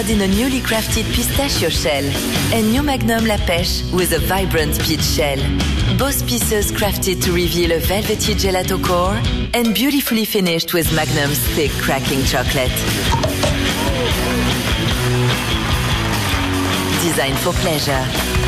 In a newly crafted pistachio shell, and new Magnum La Pêche with a vibrant peach shell. Both pieces crafted to reveal a velvety gelato core and beautifully finished with Magnum's thick cracking chocolate. Designed for pleasure.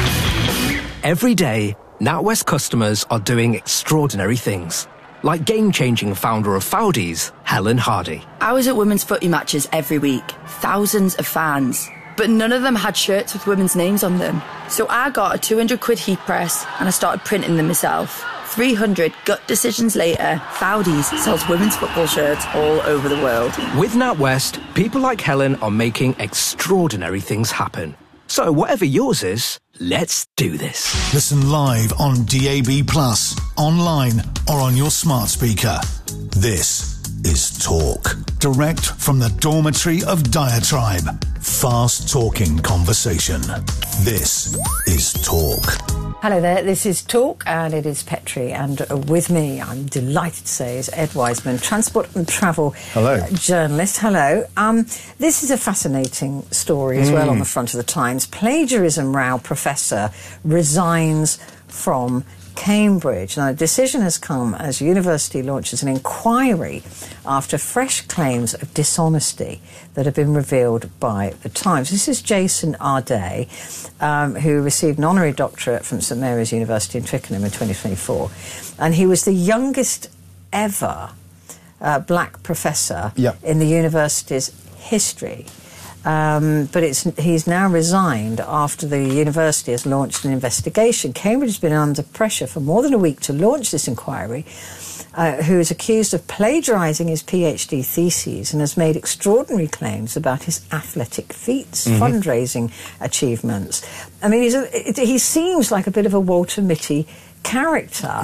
Every day, NatWest customers are doing extraordinary things. Like game-changing founder of Foudies, Helen Hardy. I was at women's footy matches every week. Thousands of fans. But none of them had shirts with women's names on them. So I got a 200 quid heat press and I started printing them myself. 300 gut decisions later, Foudies sells women's football shirts all over the world. With NatWest, people like Helen are making extraordinary things happen. So whatever yours is, let's do this. Listen live on DAB+, online or on your smart speaker. This is Talk. Direct from the dormitory of Diatribe. Fast-talking conversation. This is Talk. Hello there, this is Talk and it is Petri, and with me, I'm delighted to say, is Ed Wiseman, transport and travel journalist. Hello. This is a fascinating story as well on the front of the Times. Plagiarism row professor resigns from Cambridge. Now, a decision has come as university launches an inquiry after fresh claims of dishonesty that have been revealed by the Times. This is Jason Arday, who received an honorary doctorate from St Mary's University in Twickenham in 2024, and he was the youngest ever black professor in the university's history. But he's now resigned after the university has launched an investigation. Cambridge has been under pressure for more than a week to launch this inquiry, who is accused of plagiarising his PhD theses and has made extraordinary claims about his athletic feats, fundraising achievements. I mean, he seems like a bit of a Walter Mitty character.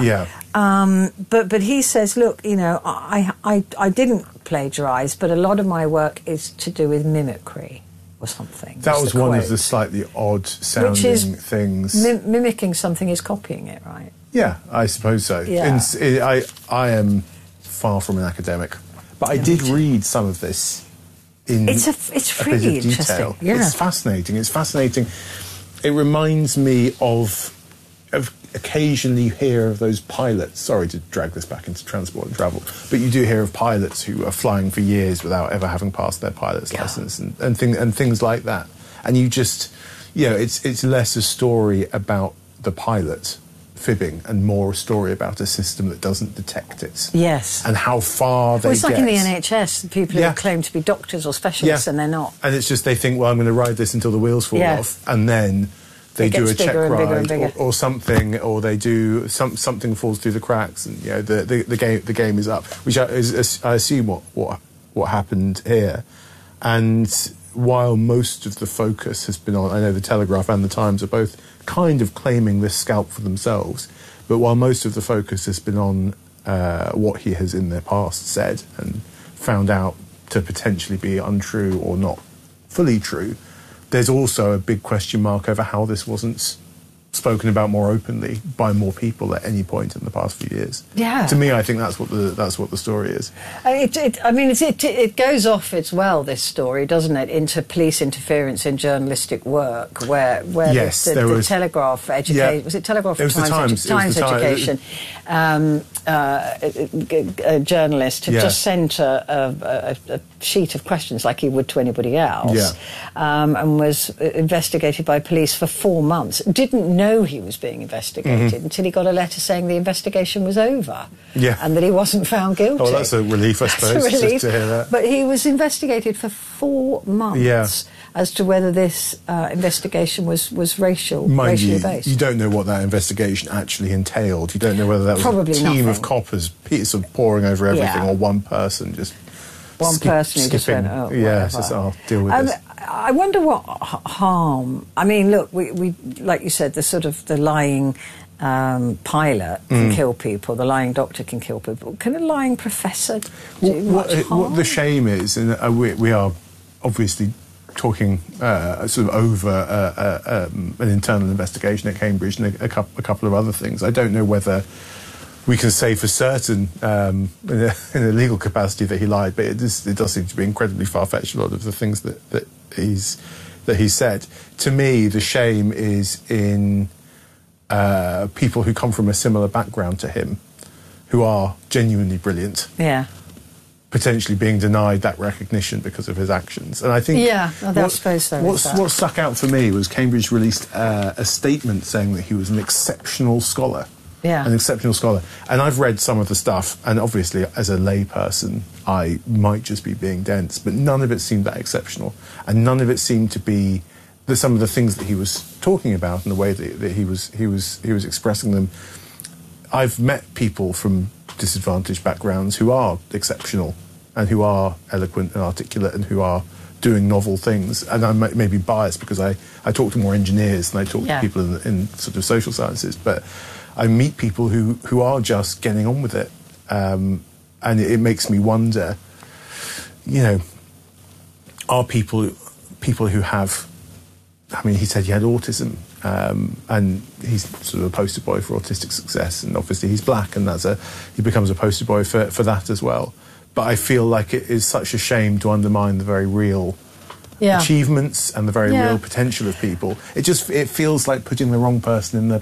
But he says, look, you know, I didn't plagiarise, but a lot of my work is to do with mimicry or something. That was one of the slightly odd sounding things. Mimicking something is copying it, right? Yeah, I suppose so. Yeah. I am far from an academic, but I did read some of this in it's really a bit of detail. Yeah. It's fascinating. It's fascinating. It reminds me of occasionally you hear of those pilots, sorry to drag this back into transport and travel, but you do hear of pilots who are flying for years without ever having passed their pilot's license and things like that. And you just, you know, it's less a story about the pilot fibbing and more a story about a system that doesn't detect it. Yes. And how far they get. It's like in the NHS, people who claim to be doctors or specialists and they're not. And it's just they think, well, I'm going to ride this until the wheels fall off, and then they do a check ride or something, or they do something falls through the cracks, and you know the game is up. Which I assume what happened here. And while most of the focus has been on, I know the Telegraph and the Times are both kind of claiming this scalp for themselves, but while most of the focus has been on what he has in their past said and found out to potentially be untrue or not fully true, there's also a big question mark over how this wasn't spoken about more openly by more people at any point in the past few years. Yeah. To me, I think that's what the story is. It goes off as well, this story, doesn't it, into police interference in journalistic work, where the Telegraph education, was it Telegraph or Times education, a journalist had just sent a sheet of questions like he would to anybody else, and was investigated by police for 4 months. Didn't know he was being investigated until he got a letter saying the investigation was over and that he wasn't found guilty. Oh, that's a relief, I suppose, just to hear that. But he was investigated for 4 months as to whether this investigation was racially based. You don't know what that investigation actually entailed. You don't know whether that was probably a team nothing. of coppers sort of poring over everything, or one person just person who just went, I'll deal with this. I wonder what harm. I mean, look, we like you said, the lying pilot can kill people, the lying doctor can kill people. Can a lying professor do much harm? What the shame is, and we are obviously talking sort of over an internal investigation at Cambridge and a couple of other things. I don't know whether we can say for certain in a legal capacity that he lied, but it does seem to be incredibly far-fetched, a lot of the things that he said. To me, the shame is in people who come from a similar background to him, who are genuinely brilliant. Yeah. Potentially being denied that recognition because of his actions. And I think... Yeah, I suppose so. What stuck out for me was Cambridge released a statement saying that he was an exceptional scholar. Yeah. An exceptional scholar. And I've read some of the stuff, and obviously, as a layperson, I might just be being dense, but none of it seemed that exceptional. And none of it seemed to be some of the things that he was talking about and the way that he was expressing them. I've met people from disadvantaged backgrounds who are exceptional and who are eloquent and articulate and who are doing novel things. And I may be biased because I talk to more engineers than I talk to people in sort of social sciences, but I meet people who are just getting on with it. And it makes me wonder, are people who have... I mean, he said he had autism, and he's sort of a poster boy for autistic success, and obviously he's black, and he becomes a poster boy for that as well. But I feel like it is such a shame to undermine the very real achievements and the very real potential of people. It feels like putting the wrong person in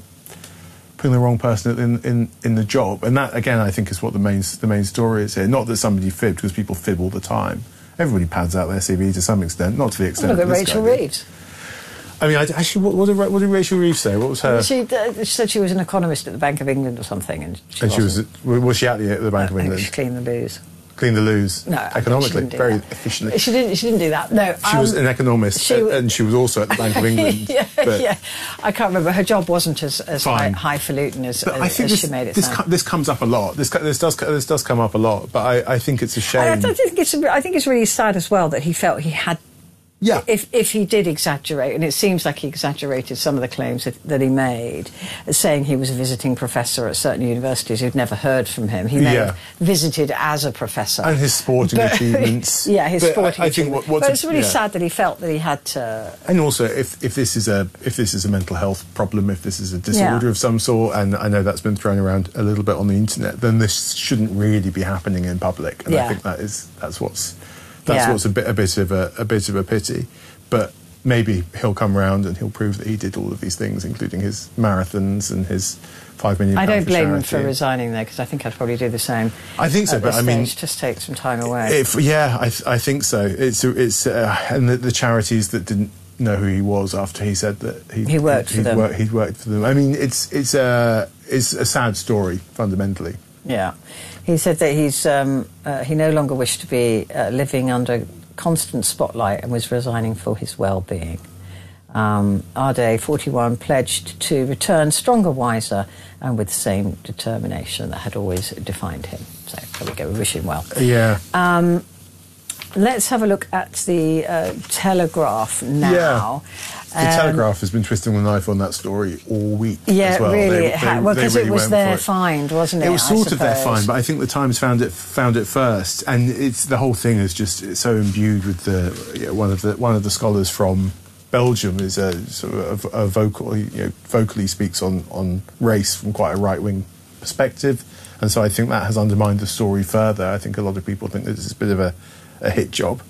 the job, and that again I think is what the main story is here. Not that somebody fibbed, because people fib all the time. Everybody pads out their CV to some extent, not to the extent. Look at Rachel Reeves. I mean, actually, what did Rachel Reeves say? What was her? She said she was an economist at the Bank of England or something, and she was she at the Bank of England? She cleaned the loos. Clean the loos. No, economically, very efficiently. She didn't do that. No, she was an economist, and she was also at the Bank of England. I can't remember. Her job wasn't as highfalutin as she made it sound. This comes up a lot. This does come up a lot. But I think it's a shame. I think it's really sad as well that he felt he had. Yeah. If he did exaggerate, and it seems like he exaggerated some of the claims that he made, saying he was a visiting professor at certain universities who'd never heard from him. He may have visited as a professor. And his sporting achievements. His sporting achievements. But it's really sad that he felt that he had to... And also, if this is a mental health problem, if this is a disorder of some sort, and I know that's been thrown around a little bit on the internet, then this shouldn't really be happening in public. And I think that's what's a bit of a pity, but maybe he'll come around and he'll prove that he did all of these things, including his marathons and his £5 million. I don't blame him for resigning there, because I think I'd probably do the same. I think so, but I mean, just take some time away. I think so. It's and the charities that didn't know who he was after he said that he worked for them. He'd worked for them. I mean, it's a sad story fundamentally. Yeah. He said that he no longer wished to be living under constant spotlight and was resigning for his well-being. Ade, 41, pledged to return stronger, wiser, and with the same determination that had always defined him. So there we go, we wish him well. Yeah. Let's have a look at the Telegraph now. Yeah. The Telegraph has been twisting the knife on that story all week. Yeah, as well. Really. Because it was their find, wasn't it? It was sort of their find, but I think the Times found it first, and the whole thing is just so imbued with one of the scholars from Belgium is a sort of a vocally speaks on race from quite a right-wing perspective, and so I think that has undermined the story further. I think a lot of people think that this is a bit of a hit job,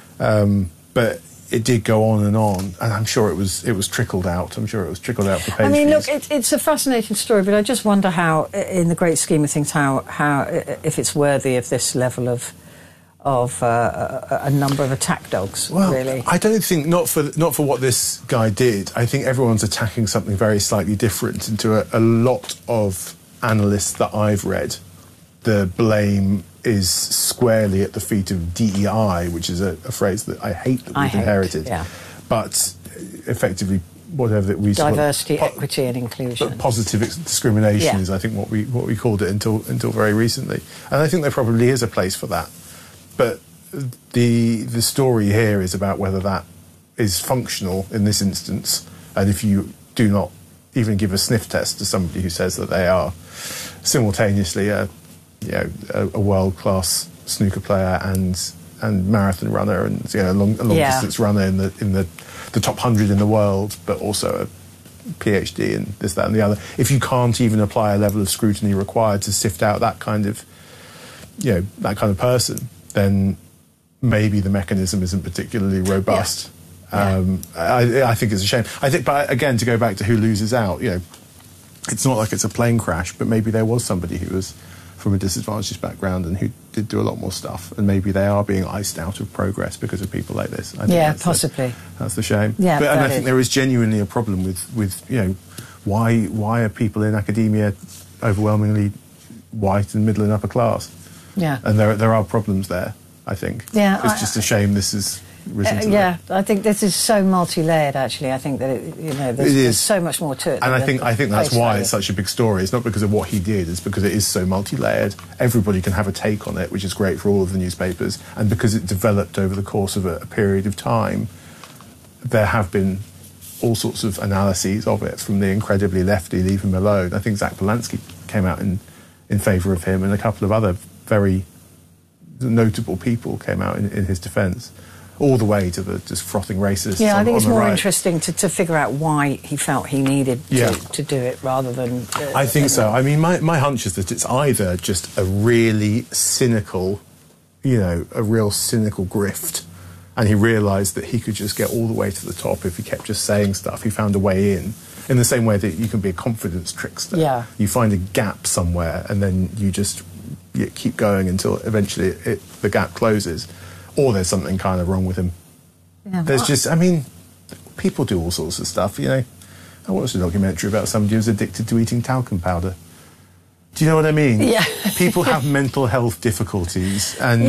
but it did go on, and I'm sure it was trickled out. I'm sure it was trickled out for page views. I mean, look, it's a fascinating story, but I just wonder how, in the great scheme of things, how if it's worthy of this level of a number of attack dogs. Well, really, I don't think not for what this guy did. I think everyone's attacking something very slightly different. And to a lot of analysts that I've read, the blame is squarely at the feet of DEI, which is a phrase that I hate that we've inherited. Yeah. But effectively, whatever that we diversity, equity, and inclusion. But positive discrimination is, I think, what we called it until very recently. And I think there probably is a place for that. But the story here is about whether that is functional in this instance, and if you do not even give a sniff test to somebody who says that they are simultaneously a world-class snooker player and marathon runner and a long distance runner in the top 100 in the world, but also a PhD and this, that, and the other. If you can't even apply a level of scrutiny required to sift out that kind of person, then maybe the mechanism isn't particularly robust. I think it's a shame. But again, to go back to who loses out, it's not like it's a plane crash, but maybe there was somebody who was from a disadvantaged background and who did do a lot more stuff, and maybe they are being iced out of progress because of people like this. I think possibly. That's the shame. Yeah, and I think there is genuinely a problem with why are people in academia overwhelmingly white and middle and upper class? Yeah, and there are problems there. I think. Yeah, it's just a shame this is. I think this is so multi-layered. Actually, I think that there's so much more to it. And I think that's why it's such a big story. It's not because of what he did; it's because it is so multi-layered. Everybody can have a take on it, which is great for all of the newspapers. And because it developed over the course of a period of time, there have been all sorts of analyses of it, from the incredibly lefty Leave Him Alone. I think Zach Polanski came out in favour of him, and a couple of other very notable people came out in his defence. All the way to the just frothing racists. Yeah, I think it's more interesting to figure out why he felt he needed to do it rather than... I think so. I mean, my hunch is that it's either just a really cynical, a real cynical grift, and he realised that he could just get all the way to the top if he kept just saying stuff. He found a way in the same way that you can be a confidence trickster. Yeah. You find a gap somewhere, and then you just keep going until eventually the gap closes. Or there's something kind of wrong with him. Yeah, people do all sorts of stuff, I watched a documentary about somebody who's addicted to eating talcum powder. Do you know what I mean? Yeah. People have mental health difficulties. And,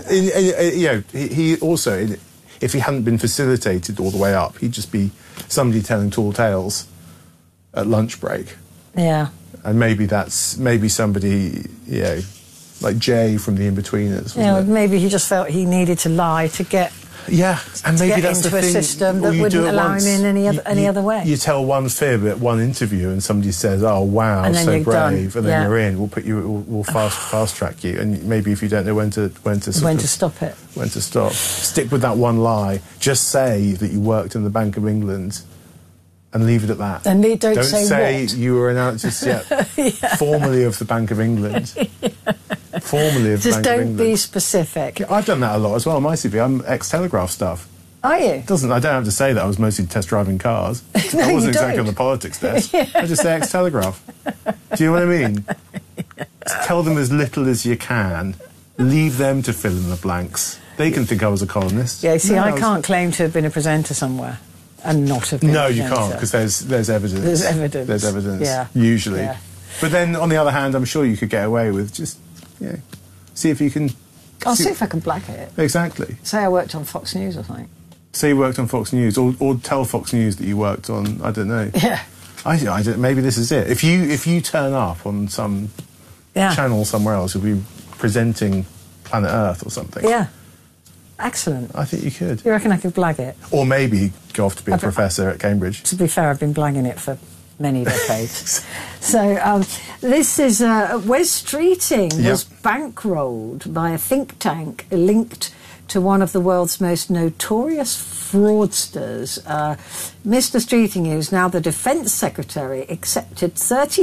he also, if he hadn't been facilitated all the way up, he'd just be somebody telling tall tales at lunch break. Yeah. And maybe somebody, like Jay from The Inbetweeners. Maybe he just felt he needed to lie to get and maybe that's into the thing. a system that wouldn't allow him in any other way. You tell one fib at one interview, and somebody says, "Oh wow, and so brave," done. and then you're in. We'll fast track you, and maybe if you don't know when to stop it, when to stop, stick with that one lie. Just say that you worked in the Bank of England. And leave it at that. And don't say what? You were announced formerly of the Bank of England. Formerly of the Bank of England. Just don't be specific. I've done that a lot as well on my CV. I'm ex-Telegraph stuff. Are you? I don't have to say that I was mostly test driving cars. No, I wasn't exactly on the politics desk. I just say ex-Telegraph. Do you know what I mean? Just tell them as little as you can. Leave them to fill in the blanks. They can think I was a columnist. Yeah, see, I can't claim to have been a presenter somewhere. And not have been. No, you can't, because there's evidence. There's evidence. There's evidence, usually. Yeah. But then, on the other hand, I'm sure you could get away with just, see if you can... I'll see if I can black it. Exactly. Say I worked on Fox News or something. Say you worked on Fox News, or tell Fox News that you worked on, I don't know. Yeah. I don't, maybe this is it. If you turn up on some channel somewhere else, you'll be presenting Planet Earth or something. Yeah. Excellent. I think you could. You reckon I could blag it? Or maybe go off to be a professor at Cambridge. To be fair, I've been blagging it for many decades. So this is Wes Streeting was bankrolled by a think tank linked to one of the world's most notorious fraudsters. Mr. Streeting, who's now the Defence Secretary, accepted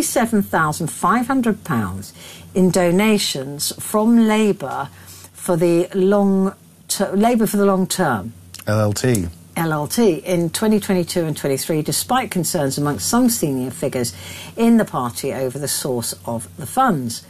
£37,500 in donations from Labour for the long term. LLT in 2022 and 23, despite concerns amongst some senior figures in the party over the source of the funds.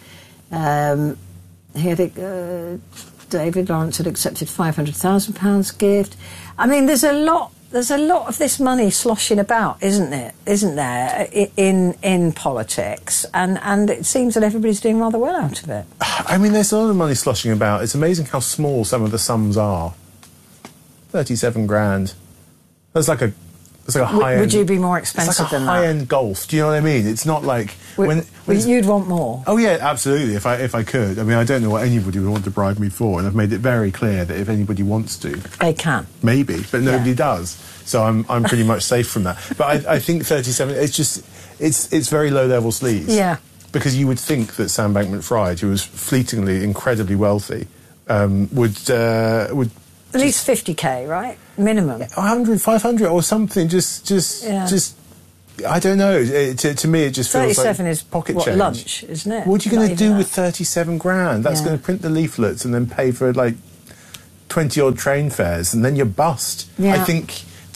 David Lawrence had accepted £500,000 gift. I mean, there's a lot of this money sloshing about, isn't there, in politics, and it seems that everybody's doing rather well out of it. I mean, there's a lot of money sloshing about. It's amazing how small some of the sums are. 37 grand. That's like a high-end... Would you be more expensive than that? It's like a high-end golf, do you know what I mean? It's not like... You'd want more. Oh, yeah, absolutely, if I could. I mean, I don't know what anybody would want to bribe me for, and I've made it very clear that if anybody wants to... They can. Maybe, but nobody does. So I'm pretty much safe from that. But I think 37, it's very low-level sleaze. Yeah. Because you would think that Sam Bankman-Fried, who was fleetingly incredibly wealthy, would at least 50k, right? Minimum. 100, 500 or something. Just. I don't know. To me, it just feels 37 like is pocket what, change. Lunch, isn't it? What are you going to do with 37 grand? That's going to print the leaflets and then pay for like 20 odd train fares, and then you're bust. Yeah. I think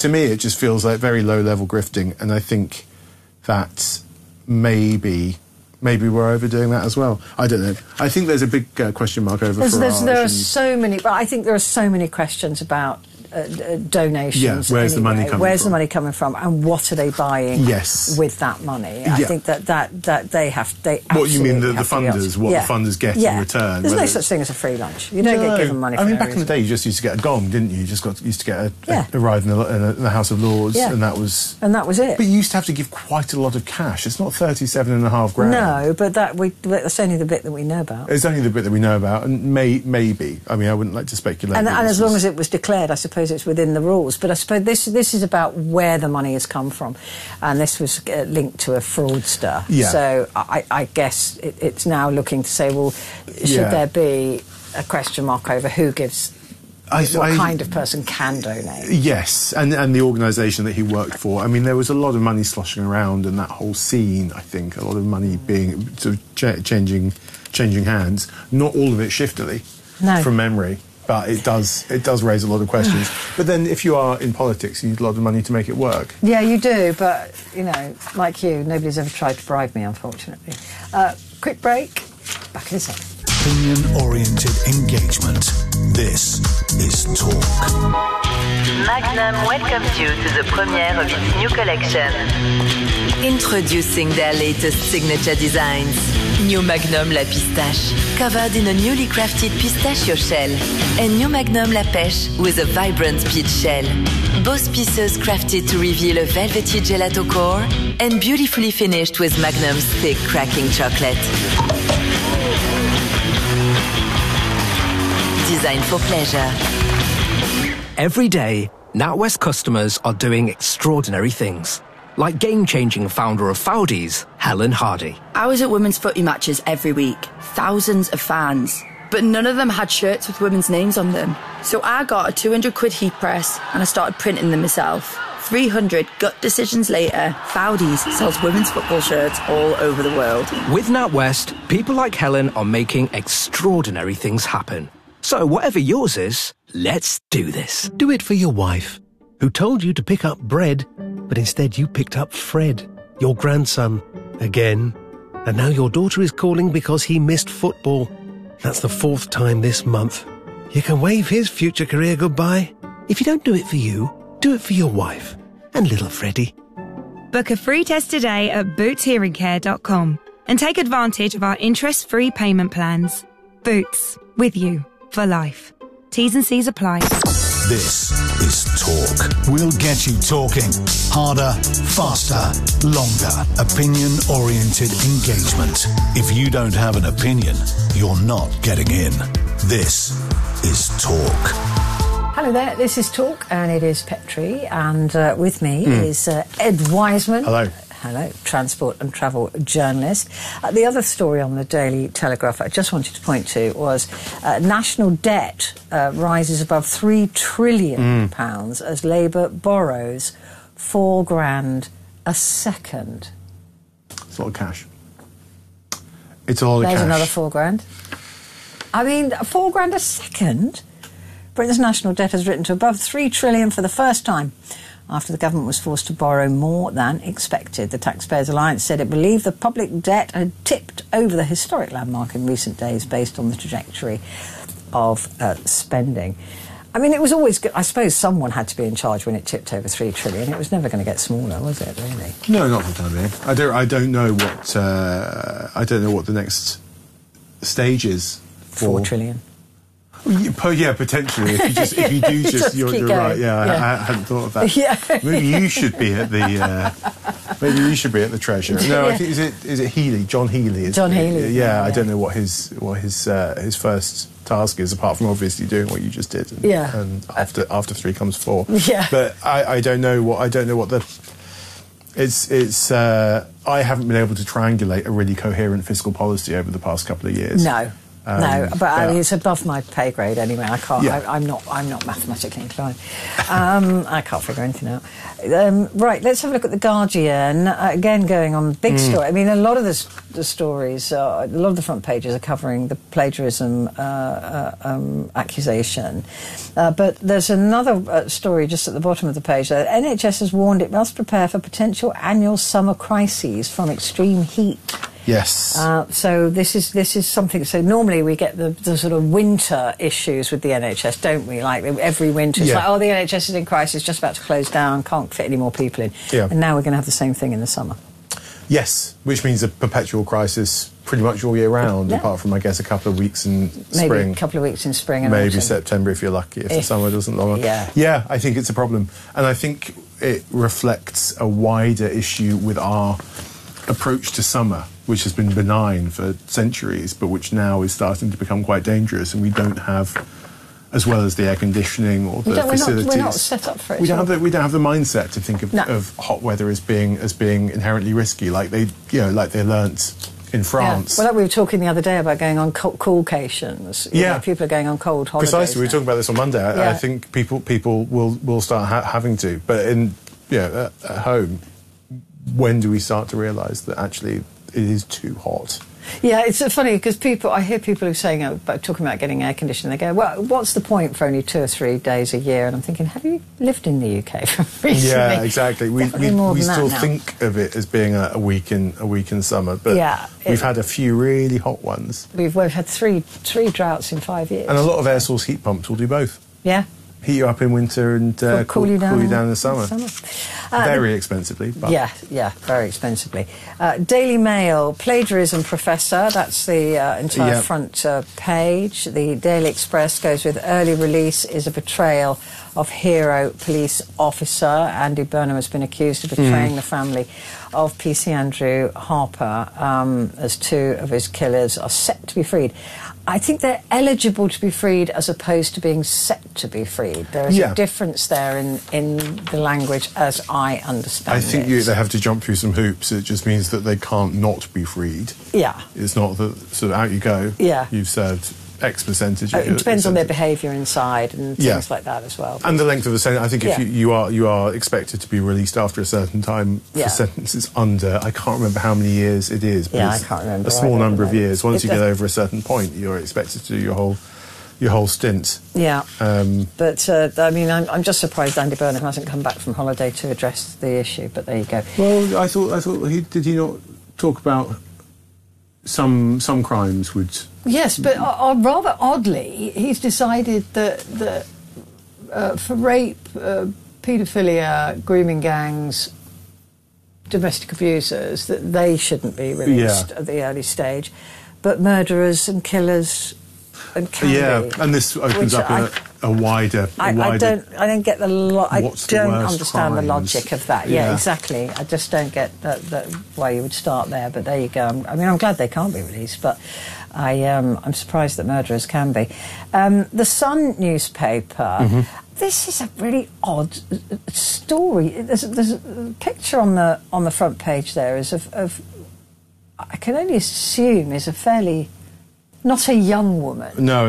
to me, it just feels like very low-level grifting, and I think that maybe we're overdoing that as well. I don't know. I think there's a big question mark over Farage. There are so many, but I think there are so many questions about donations. Yeah, where's the money coming from? And what are they buying with that money? I think that they what you mean, the funders, what the funders get in return? There's no such thing as a free lunch. You don't get given money for back in the day, you just used to get a gong, didn't you? You just used to get a ride in the House of Lords, and that was it. But you used to have to give quite a lot of cash. It's not 37.5 grand. No, but that's only the bit that we know about. It's only the bit that we know about, and maybe. I mean, I wouldn't like to speculate. And as long as it was declared, I suppose it's within the rules. But I suppose this is about where the money has come from, and this was linked to a fraudster. Yeah. So I guess it's now looking to say, well, should there be a question mark over who gives? What kind of person can donate? Yes, and the organisation that he worked for. I mean, there was a lot of money sloshing around in that whole scene. I think a lot of money being sort of changing hands. Not all of it shiftily, from memory. But it does raise a lot of questions. But then if you are in politics, you need a lot of money to make it work. Yeah, you do, but, like you, nobody's ever tried to bribe me, unfortunately. Quick break, back in a second. Opinion-oriented engagement. This is Talk. Magnum welcomes you to the premiere of its new collection. Introducing their latest signature designs. New Magnum La Pistache, covered in a newly crafted pistachio shell, and New Magnum La Pêche with a vibrant peach shell. Both pieces crafted to reveal a velvety gelato core and beautifully finished with Magnum's thick cracking chocolate. Designed for pleasure. Every day, NatWest customers are doing extraordinary things. Like game-changing founder of Foudies, Helen Hardy. I was at women's footy matches every week. Thousands of fans. But none of them had shirts with women's names on them. So I got a 200 quid heat press and I started printing them myself. 300 gut decisions later, Foudies sells women's football shirts all over the world. With NatWest, people like Helen are making extraordinary things happen. So whatever yours is, let's do this. Do it for your wife, who told you to pick up bread, but instead you picked up Fred, your grandson, again. And now your daughter is calling because he missed football. That's the 4th time this month. You can wave his future career goodbye. If you don't do it for you, do it for your wife and little Freddie. Book a free test today at bootshearingcare.com and take advantage of our interest-free payment plans. Boots, with you for life. T's and C's apply. This is Talk. We'll get you talking. Harder, faster, longer. Opinion-oriented engagement. If you don't have an opinion, you're not getting in. This is Talk. Hello there, this is Talk, and it is Petrie, and with me is Ed Wiseman. Hello. Hello, transport and travel journalist. The other story on the Daily Telegraph I just wanted to point to was national debt rises above £3 trillion as Labour borrows £4,000 a second. It's a lot of cash. It's a lot of cash. There's another £4,000. I mean, £4,000 a second? Britain's national debt has risen to above £3 trillion for the first time after the government was forced to borrow more than expected. The Taxpayers Alliance said it believed the public debt had tipped over the historic landmark in recent days based on the trajectory of spending. I mean, it was always good. I suppose someone had to be in charge when it tipped over £3 trillion. It was never going to get smaller, was it, really? No, not for the time being. I don't know what the next stage is for... £4 trillion. Yeah, potentially. If you do just you're right. Yeah, I hadn't thought of that. Yeah. Maybe you should be at the Treasury. No, I think is it Healey? John Healey. John Healey. Yeah, I don't know what his first task is, apart from obviously doing what you just did. And after 3 comes 4. Yeah. But I don't know what the. It's I haven't been able to triangulate a really coherent fiscal policy over the past couple of years. No. No, but it's above my pay grade anyway. I can't. Yeah. I'm not mathematically inclined. I can't figure anything out. Right, let's have a look at the Guardian. Again, going on big story. I mean, a lot of the stories, a lot of the front pages are covering the plagiarism accusation. But there's another story just at the bottom of the page. The NHS has warned it must prepare for potential annual summer crises from extreme heat. Yes. So this is something. So normally we get the sort of winter issues with the NHS, don't we? Like every winter, it's like, oh, the NHS is in crisis, just about to close down, can't fit any more people in. Yeah. And now we're going to have the same thing in the summer. Yes, which means a perpetual crisis pretty much all year round, apart from, I guess, a couple of weeks in spring. Maybe a couple of weeks in spring. And maybe autumn. September if you're lucky, if the summer doesn't long on. Yeah, I think it's a problem. And I think it reflects a wider issue with our approach to summer, which has been benign for centuries, but which now is starting to become quite dangerous, and we don't have, as well as the air conditioning or the facilities. We're not set up for it. We don't have the mindset to think of hot weather as being inherently risky, like they learnt in France. Yeah. Well, like we were talking the other day about going on coolcations. You know, people are going on cold holidays. Precisely, we were talking about this on Monday. I think people will start having to, but at home, when do we start to realise that actually it is too hot? Yeah, it's so funny because I hear people who are saying talking about getting air conditioning. They go, "Well, what's the point for only 2 or 3 days a year?" And I'm thinking, have you lived in the UK recently? Yeah, exactly. We still think of it as being a week in summer, but we've had a few really hot ones. We've had three droughts in 5 years, and a lot of air source heat pumps will do both. Yeah. Heat you up in winter and cool you down in the summer. Very expensively. But. Yeah, very expensively. Daily Mail, plagiarism professor, that's the entire front page. The Daily Express goes with early release is a betrayal of hero police officer. Andy Burnham has been accused of betraying the family of PC Andrew Harper as 2 of his killers are set to be freed. I think they're eligible to be freed as opposed to being set to be freed. There is a difference there in the language as I understand it. I think they have to jump through some hoops. It just means that they can't not be freed. Yeah. It's not that sort of out you go. Yeah. You've served X percentage. It depends on their behaviour inside and things like that as well. And the length of the sentence. I think if you are expected to be released after a certain time for sentences under, I can't remember how many years it is. But I can't remember. A small number of years. Once you get over a certain point, you're expected to do your whole stint. Yeah. But I mean, I'm just surprised Andy Burnham hasn't come back from holiday to address the issue. But there you go. Well, I thought did he not talk about some crimes would. Yes, but rather oddly, he's decided that for rape, paedophilia, grooming gangs, domestic abusers, that they shouldn't be released at the early stage, but murderers and killers and can be. And this opens up a wider. I don't get I don't understand the logic of that. Yeah, exactly. I just don't get why you would start there. But there you go. I mean, I'm glad they can't be released, but I'm surprised that murderers can be. The Sun newspaper. This is a really odd story. There's a picture on the front page there is of I can only assume is a fairly not a young woman. No,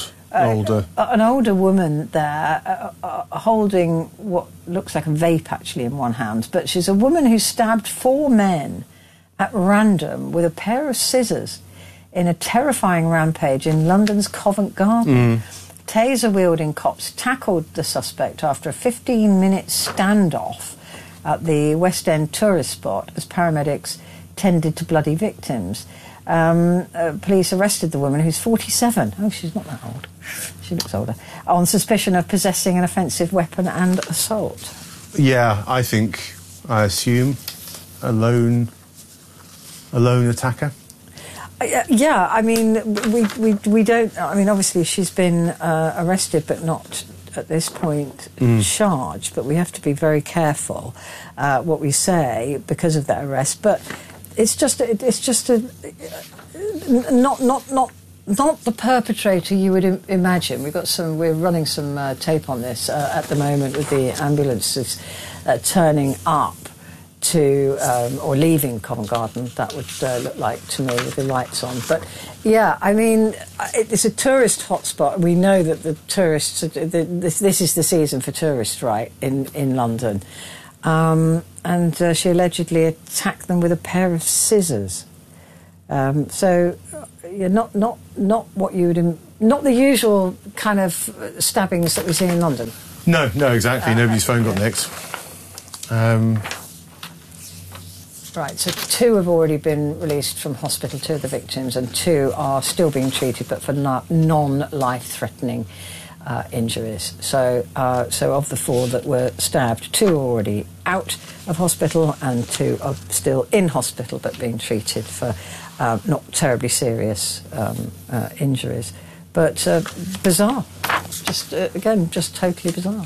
an older woman there holding what looks like a vape actually in one hand, but she's a woman who stabbed 4 men at random with a pair of scissors in a terrifying rampage in London's Covent Garden. Taser-wielding cops tackled the suspect after a 15-minute standoff at the West End tourist spot as paramedics tended to bloody victims. Police arrested the woman, who's 47. Oh, she's not that old. She looks older. On suspicion of possessing an offensive weapon and assault. Yeah, I assume a lone attacker. Yeah, I mean, we don't. I mean, obviously she's been arrested, but not at this point charged. But we have to be very careful what we say because of that arrest. But it's just not the perpetrator you would imagine. We're running some tape on this at the moment with the ambulances turning up to or leaving Covent Garden, that would look like to me with the lights on. But yeah, I mean, it's a tourist hotspot. We know that the tourists, this is the season for tourists, right, in London. And she allegedly attacked them with a pair of scissors. So, yeah, not what you would, not the usual kind of stabbings that we see in London. No, exactly. Nobody's phone got nicked. Right, so 2 have already been released from hospital, 2 of the victims, and 2 are still being treated, but for non-life-threatening injuries. So of the 4 that were stabbed, 2 are already out of hospital and 2 are still in hospital but being treated for not terribly serious injuries. But bizarre. Again, just totally bizarre.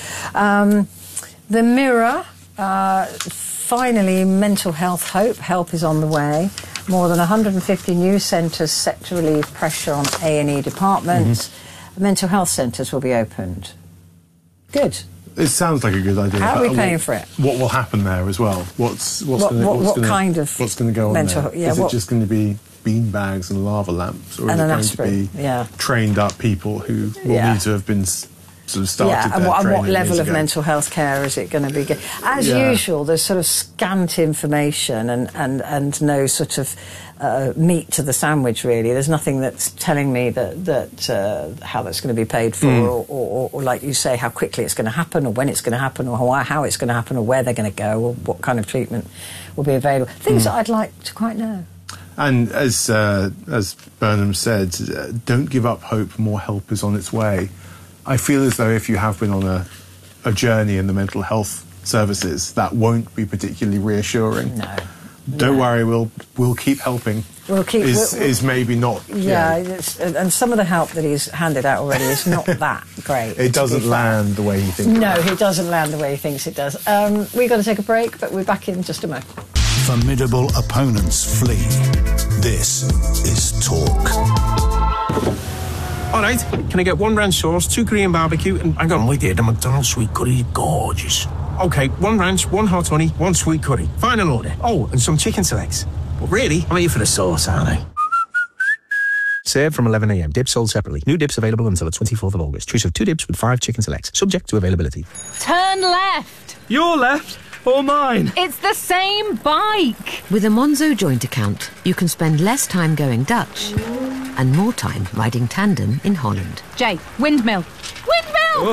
The Mirror... finally, mental health hope. Help is on the way. More than 150 new centres set to relieve pressure on A&E departments. Mm-hmm. Mental health centres will be opened. Good. It sounds like a good idea. How are we paying for it? What will happen there as well? What's going to go on there? Yeah, is it just going to be bean bags and lava lamps, or is it going aspirin, to be trained up people who will need to have been sort of started and what level of mental health care is it going to be? As usual, there's sort of scant information and no sort of meat to the sandwich, really. There's nothing that's telling me that how that's going to be paid for, or like you say, how quickly it's going to happen, or when it's going to happen, or how it's going to happen, or where they're going to go, or what kind of treatment will be available. Things that I'd like to quite know. And as Burnham said, don't give up hope, more help is on its way. I feel as though if you have been on a journey in the mental health services, that won't be particularly reassuring. No. Don't worry, we'll keep helping. Is maybe not. Yeah, and some of the help that he's handed out already is not that great. It doesn't land the way he thinks. No, it doesn't land the way he thinks it does. We've got to take a break, but we're back in just a moment. Formidable opponents flee. This is Talk. All right, can I get 1 ranch sauce, 2 Korean barbecue, and hang on, wait there, the McDonald's sweet curry, gorgeous. Okay, 1 ranch, 1 hot honey, 1 sweet curry. Final order. Oh, and some chicken selects. But really, I'm here for the sauce, aren't I? Served from 11 a.m. Dips sold separately. New dips available until the 24th of August. Choose of 2 dips with 5 chicken selects. Subject to availability. Turn left. Your left or mine? It's the same bike. With a Monzo joint account, you can spend less time going Dutch and more time riding tandem in Holland. Jay, windmill. Windmill!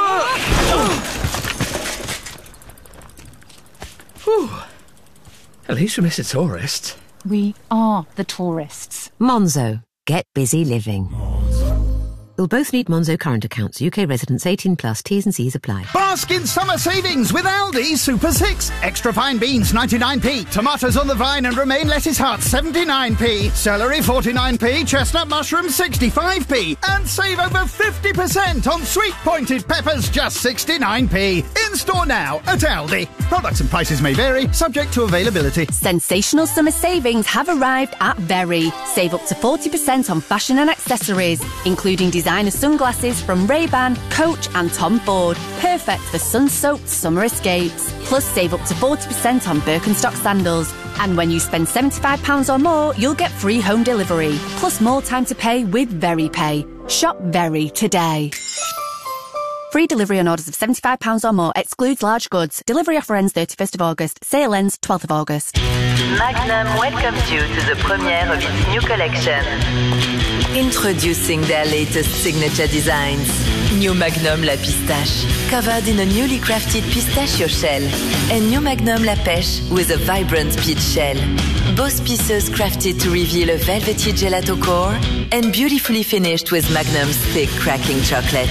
At least we missed a tourist. We are the tourists. Monzo. Get busy living. You'll both need Monzo current accounts. UK residents 18 plus. T's and C's apply. Bask in summer savings with Aldi Super 6. Extra fine beans 99p. Tomatoes on the vine and romaine lettuce hearts 79p. Celery 49p. Chestnut mushrooms 65p. And save over 50% on sweet pointed peppers just 69p. In store now at Aldi. Products and prices may vary, subject to availability. Sensational summer savings have arrived at Very. Save up to 40% on fashion and accessories, including designer sunglasses from Ray-Ban, Coach and Tom Ford. Perfect for sun-soaked summer escapes. Plus save up to 40% on Birkenstock sandals. And when you spend £75 or more, you'll get free home delivery. Plus more time to pay with Very Pay. Shop Very today. Free delivery on orders of £75 or more. Excludes large goods. Delivery offer ends 31st of August. Sale ends 12th of August. Magnum welcomes you to the premiere of its new collection. Introducing their latest signature designs. New Magnum La Pistache, covered in a newly crafted pistachio shell. And New Magnum La Pêche with a vibrant peach shell. Both pieces crafted to reveal a velvety gelato core and beautifully finished with Magnum's thick cracking chocolate.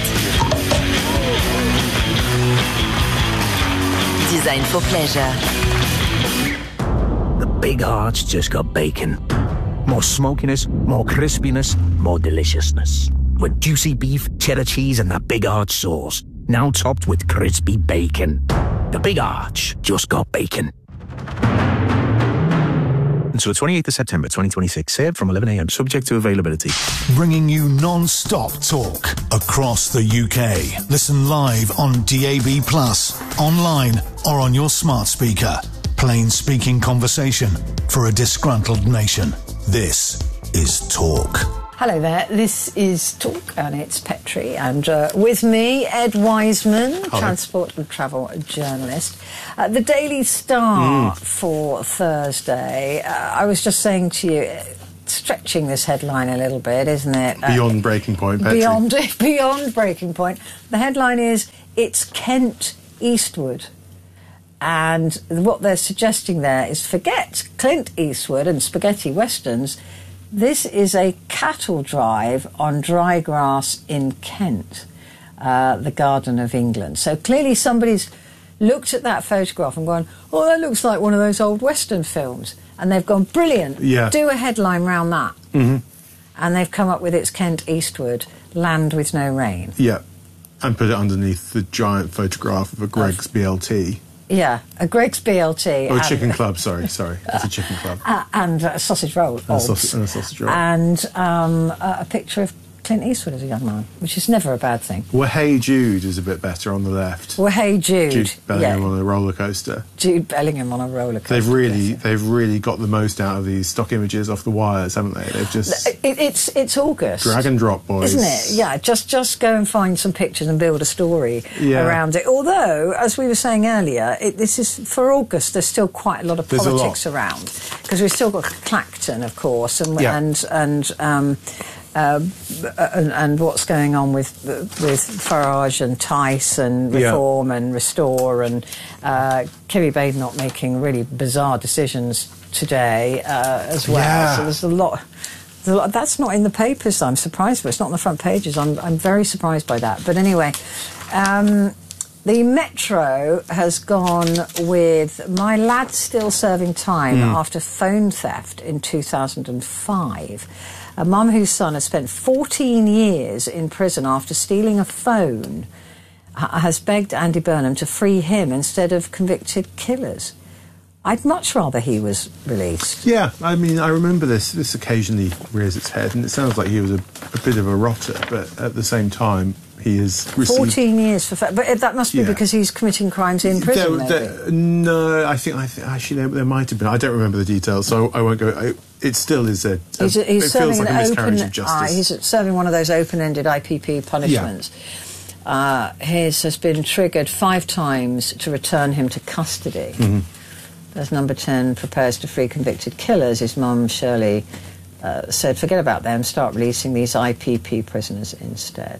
Designed for pleasure. The Big Arch just got bacon. More smokiness, more crispiness, more deliciousness. With juicy beef, cheddar cheese and that Big Arch sauce. Now topped with crispy bacon. The Big Arch just got bacon. Until the 28th of September 2026. Served from 11 a.m. Subject to availability. Bringing you non-stop talk across the UK. Listen live on DAB+, online or on your smart speaker. Plain-speaking conversation for a disgruntled nation. This is Talk. Hello there, this is Talk and it's Petrie, and with me, Ed Wiseman, transport and travel journalist. The Daily Star for Thursday. I was just saying to you, stretching this headline a little bit, isn't it? Beyond breaking point, Petrie. Beyond breaking point. The headline is, it's Kent Eastwood. And what they're suggesting there is forget Clint Eastwood and spaghetti westerns. This is a cattle drive on dry grass in Kent, the Garden of England. So clearly somebody's looked at that photograph and gone, oh, that looks like one of those old Western films. And they've gone, brilliant, do a headline round that. Mm-hmm. And they've come up with It's Kent Eastwood, Land with No Rain. Yeah, and put it underneath the giant photograph of a Greggs BLT. Yeah, a Greggs BLT. Oh, a chicken club, sorry. It's a chicken club. And a sausage roll. And a sausage roll. And a picture of Clint Eastwood as a young man, which is never a bad thing. Well, Hey Jude is a bit better on the left. Well, Hey Jude. Jude Bellingham on a roller coaster. Jude Bellingham on a roller coaster. They've really got the most out of these stock images off the wires, haven't they? They've just... It's August. Drag and drop, boys. Isn't it? Yeah, just go and find some pictures and build a story around it. Although, as we were saying earlier, this is for August, there's still quite a lot of politics around. Because we've still got Clacton, of course, and what's going on with Farage and Tice and Reform and Restore and Kiri Badenoch making really bizarre decisions today as well. Yeah. So there's a lot. That's not in the papers. I'm surprised, but it's not on the front pages. I'm very surprised by that. But anyway, the Metro has gone with My Lad Still Serving Time after phone theft in 2005. A mum whose son has spent 14 years in prison after stealing a phone has begged Andy Burnham to free him instead of convicted killers. I'd much rather he was released. Yeah, I mean, I remember this occasionally rears its head, and it sounds like he was a bit of a rotter, but at the same time, he is received... 14 years for... But that must be because he's committing crimes in prison, no, I think actually there might have been. I don't remember the details, so I won't go... It still is it feels like a miscarriage of justice. He's serving one of those open-ended IPP punishments. Yeah. His has been triggered 5 times to return him to custody. Mm-hmm. As Number 10 prepares to free convicted killers, his mum, Shirley, said, forget about them, start releasing these IPP prisoners instead.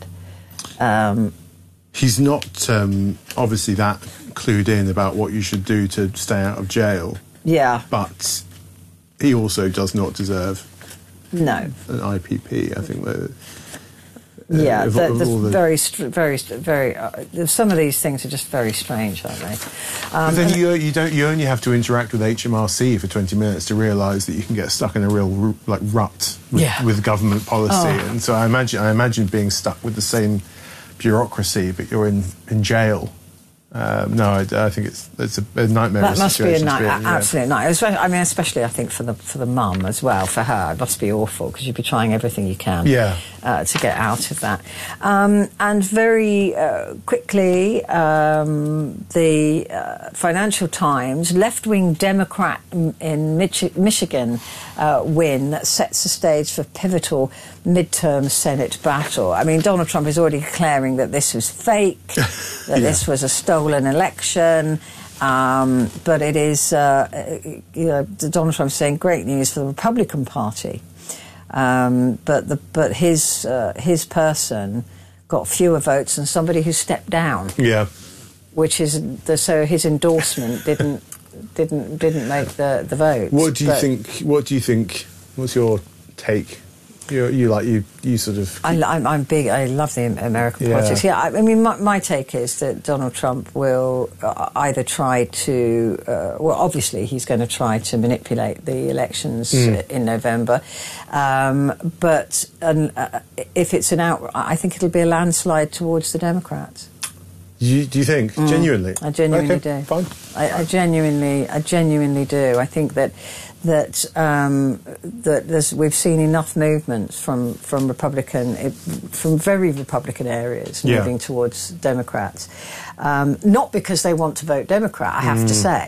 He's not obviously that clued in about what you should do to stay out of jail. Yeah. But he also does not deserve an IPP. I think that... some of these things are just very strange, aren't they? But then you only have to interact with HMRC for 20 minutes to realise that you can get stuck in a real rut with government policy. And so I imagine being stuck with the same bureaucracy, but you're in jail. I think it's a nightmare. That must be an absolute nightmare. I mean, especially I think for the mum as well. For her, it must be awful because you'd be trying everything you can to get out of that. And very quickly, the Financial Times, left-wing Democrat in Michigan win that sets the stage for pivotal midterm Senate battle. I mean, Donald Trump is already declaring that this was fake, that this was a stolen election. But it is, Donald Trump saying great news for the Republican Party. But his person got fewer votes than somebody who stepped down. Yeah, which is so his endorsement didn't make the vote. What do you think? What's your take? You sort of... I'm big. I love the American politics. Yeah, I mean, my take is that Donald Trump will either try to... obviously, he's going to try to manipulate the elections in November. But if it's I think it'll be a landslide towards the Democrats. Do you think? Genuinely? I genuinely do. Fine. I genuinely do. I think that we've seen enough movement from very Republican areas moving towards Democrats, not because they want to vote Democrat, I have to say,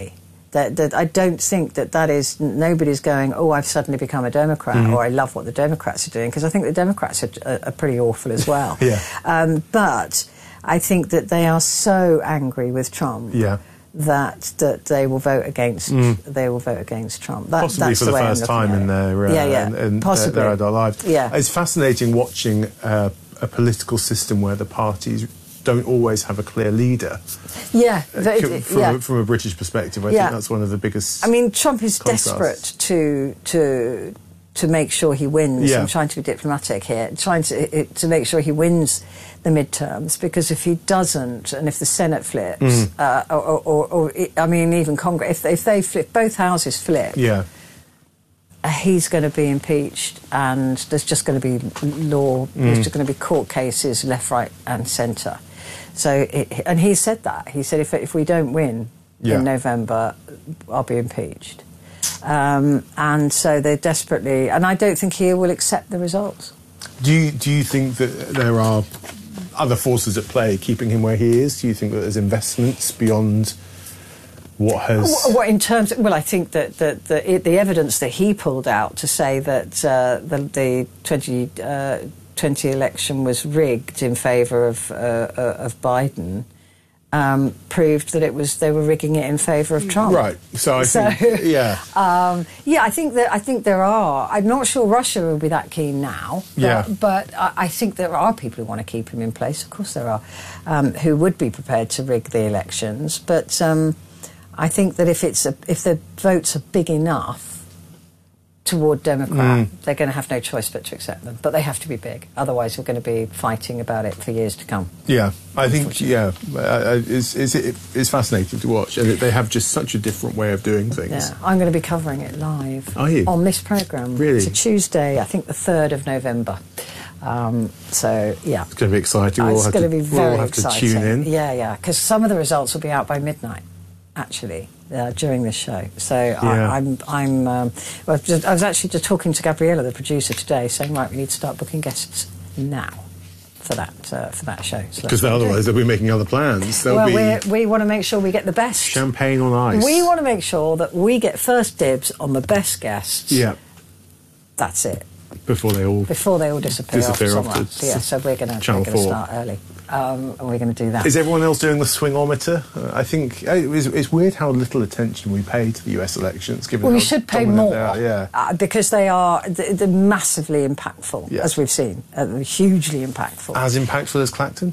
I don't think that is... Nobody's going, oh, I've suddenly become a Democrat, or I love what the Democrats are doing, because I think the Democrats are pretty awful as well. But I think that they are so angry with Trump that they will vote against. They will vote against Trump. Possibly that's for the first time in their their adult lives. It's fascinating watching a political system where the parties don't always have a clear leader. From a British perspective, I think that's one of the biggest. I mean, Trump is contrasts. desperate to make sure he wins. I'm trying to be diplomatic here, trying to make sure he wins the midterms, because if he doesn't, and if the Senate flips, or even Congress, if they flip, both houses flip, he's going to be impeached, and there's just going to be there's just going to be court cases left, right, and centre. So, and he said that. He said, if we don't win in November, I'll be impeached. And so they're desperately... And I don't think he will accept the results. Do you think that there are other forces at play keeping him where he is? Do you think that there's investments beyond what has... What in terms... Well, I think that the evidence that he pulled out to say that the 2020 election was rigged in favour of Biden... proved that they were rigging it in favour of Trump. Right. So I think, I think there are. I'm not sure Russia will be that keen now. But I think there are people who want to keep him in place. Of course, there are who would be prepared to rig the elections. But I think that if the votes are big enough toward Democrat, they're going to have no choice but to accept them. But they have to be big. Otherwise, we're going to be fighting about it for years to come. Yeah, I think, it's fascinating to watch. And they have just such a different way of doing things. Yeah, I'm going to be covering it live. Are you? On this programme. Really? It's a Tuesday, I think the 3rd of November. It's going to be exciting. We'll have to tune in. Yeah, because some of the results will be out by midnight, actually. During this show, so I was actually just talking to Gabriella, the producer, today, saying, right, we need to start booking guests now for that show. Because otherwise they'll be making other plans. We want to make sure we get the best. Champagne on ice. We want to make sure that we get first dibs on the best guests. Yeah, that's it. Before they all disappear off so we're going to start early. And we're going to do that. Is everyone else doing the swingometer? I think it's weird how little attention we pay to the US elections. Given we should pay more, because they're massively impactful, as we've seen, hugely impactful. As impactful as Clacton?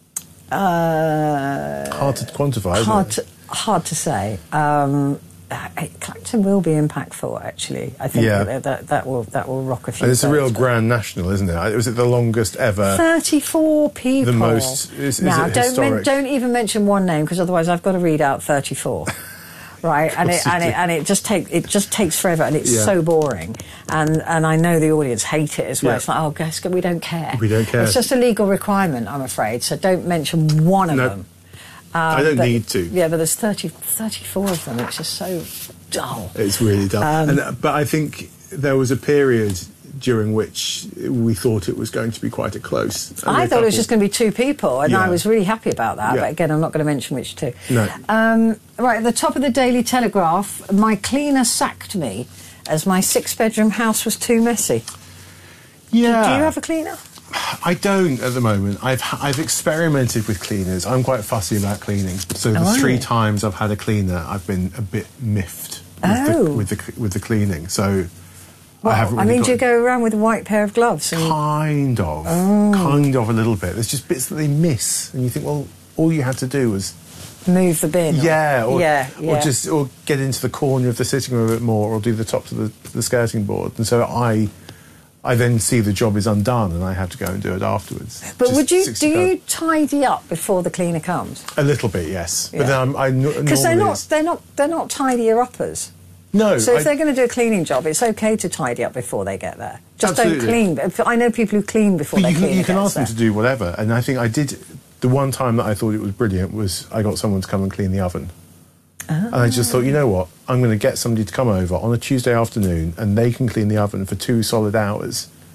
Hard to quantify. Hard to say. Clacton will be impactful, actually. I think that will rock a few. And it's a real grand national, isn't it? Was it the longest ever? 34 people. The most. Is it historic? Don't even mention one name, because otherwise I've got to read out 34. Right, and it just takes forever, and it's so boring. And I know the audience hate it as well. It's like, oh, guys, we don't care. We don't care. It's just a legal requirement, I'm afraid. So don't mention one of them. I don't need to. Yeah, but there's 34 of them. It's just so dull. It's really dull. But I think there was a period during which we thought it was going to be quite a close. I thought it was just going to be 2 people, and I was really happy about that. But again, I'm not going to mention which 2. No. Right, at the top of the Daily Telegraph, my cleaner sacked me as my 6-bedroom house was too messy. Yeah. Do you have a cleaner? I don't at the moment. I've experimented with cleaners. I'm quite fussy about cleaning. So the 3 times I've had a cleaner, I've been a bit miffed with the cleaning. So I haven't really do you go around with a white pair of gloves? Kind of a little bit. There's just bits that they miss, and you think, well, all you had to do was move the bin. Or get into the corner of the sitting room a bit more, or do the tops of the skirting board. And so I then see the job is undone, and I have to go and do it afterwards. But do you tidy up before the cleaner comes? A little bit, yes. But then because they're not tidier uppers. No. So if they're going to do a cleaning job, it's okay to tidy up before they get there. Just absolutely. Don't clean. I know people who clean before they clean. You can ask them to do whatever, and I think I did. The one time that I thought it was brilliant was I got someone to come and clean the oven. And I just thought, you know what, I'm going to get somebody to come over on a Tuesday afternoon, and they can clean the oven for 2 solid hours,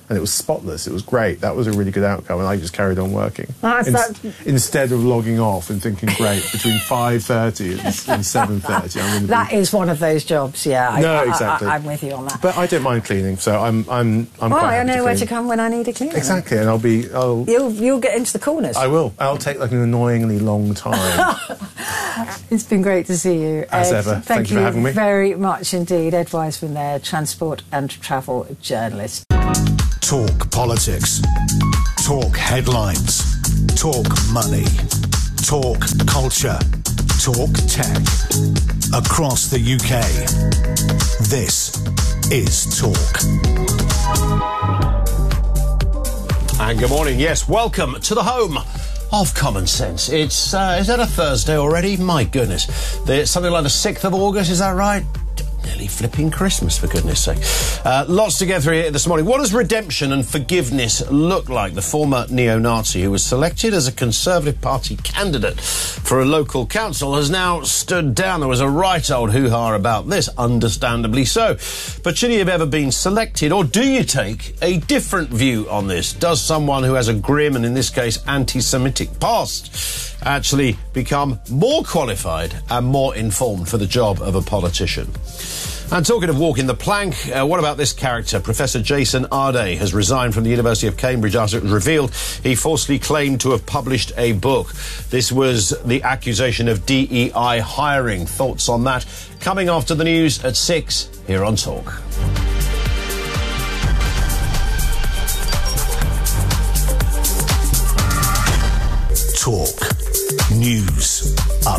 and it was spotless. It was great. That was a really good outcome, and I just carried on working. Instead of logging off and thinking, great, between 5:30 and 7:30, I'm going to That is one of those jobs, yeah. No, exactly. I'm with you on that. But I don't mind cleaning, so I'm quite I happy know to where clean. to come when I need a cleaner. Exactly, and You'll get into the corners. I will. I'll take like an annoyingly long time. It's been great to see you, Ed. As ever. Thank you for having me. Very much indeed. Ed Wiseman there, transport and travel journalist. Talk politics. Talk headlines. Talk money. Talk culture. Talk tech. Across the UK. This is Talk. And good morning. Yes, welcome to the home of common sense. It's, is that a Thursday already? My goodness. Something like the 6th of August, is that right? Nearly flipping Christmas, for goodness sake. Lots to get through here this morning. What does redemption and forgiveness look like? The former neo-Nazi who was selected as a Conservative Party candidate for a local council has now stood down. There was a right old hoo-ha about this, understandably so. But should he have ever been selected, or do you take a different view on this? Does someone who has a grim and, in this case, anti-Semitic past actually become more qualified and more informed for the job of a politician? And talking of walking the plank, what about this character? Professor Jason Arday has resigned from the University of Cambridge after it was revealed he falsely claimed to have published a book. This was the accusation of DEI hiring. Thoughts on that coming after the news at 6 here on Talk. Talk. News.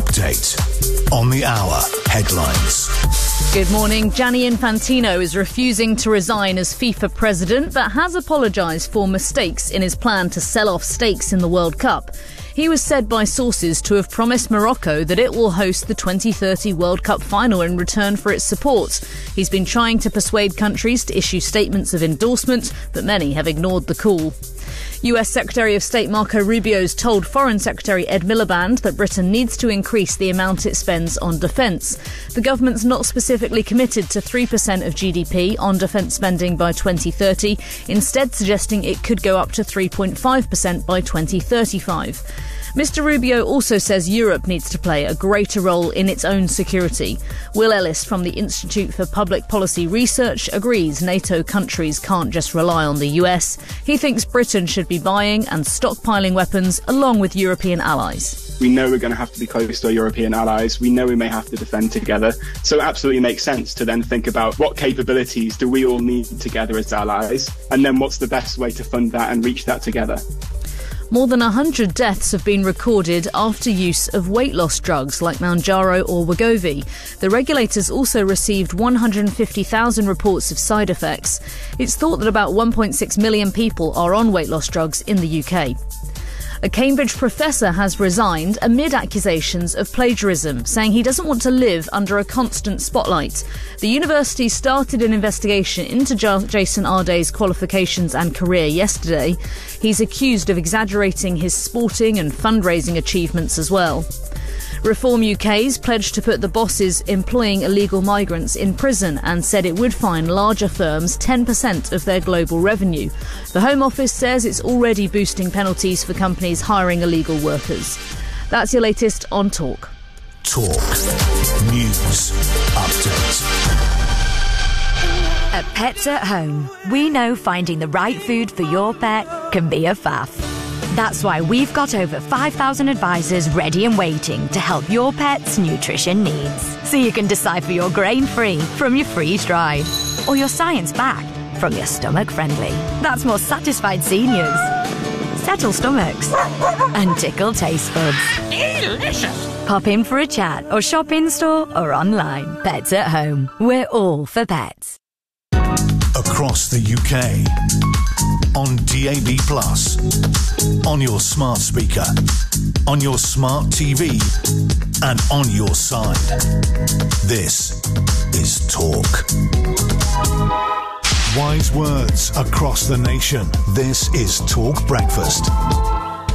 Update. On the hour. Headlines. Good morning. Gianni Infantino is refusing to resign as FIFA president, but has apologised for mistakes in his plan to sell off stakes in the World Cup. He was said by sources to have promised Morocco that it will host the 2030 World Cup final in return for its support. He's been trying to persuade countries to issue statements of endorsement, but many have ignored the call. US Secretary of State Marco Rubio's told Foreign Secretary Ed Miliband that Britain needs to increase the amount it spends on defence. The government's not specifically committed to 3% of GDP on defence spending by 2030, instead suggesting it could go up to 3.5% by 2035. Mr Rubio also says Europe needs to play a greater role in its own security. Will Ellis from the Institute for Public Policy Research agrees NATO countries can't just rely on the US. He thinks Britain should be buying and stockpiling weapons along with European allies. We know we're going to have to be close to our European allies. We know we may have to defend together. So it absolutely makes sense to then think about what capabilities do we all need together as allies, and then what's the best way to fund that and reach that together. More than 100 deaths have been recorded after use of weight loss drugs like Mounjaro or Wegovy. The regulators also received 150,000 reports of side effects. It's thought that about 1.6 million people are on weight loss drugs in the UK. A Cambridge professor has resigned amid accusations of plagiarism, saying he doesn't want to live under a constant spotlight. The university started an investigation into Jason Arday's qualifications and career yesterday. He's accused of exaggerating his sporting and fundraising achievements as well. Reform UK's pledged to put the bosses employing illegal migrants in prison and said it would fine larger firms 10% of their global revenue. The Home Office says it's already boosting penalties for companies hiring illegal workers. That's your latest on Talk. Talk. News. Update. At Pets at Home, we know finding the right food for your pet can be a faff. That's why we've got over 5,000 advisors ready and waiting to help your pet's nutrition needs. So you can decipher your grain-free from your freeze-dried, or your science-backed from your stomach-friendly. That's more satisfied seniors, settle stomachs, and tickle taste buds. Delicious! Pop in for a chat or shop in-store or online. Pets at Home. We're all for pets. Across the UK. On DAB+, on your smart speaker, on your smart TV, and on your side. This is Talk. Wise words across the nation. This is Talk Breakfast.